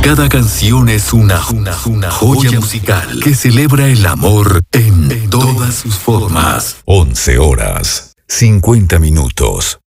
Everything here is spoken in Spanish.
Cada canción es una joya musical que celebra el amor en todas sus formas. 11 horas, 50 minutos.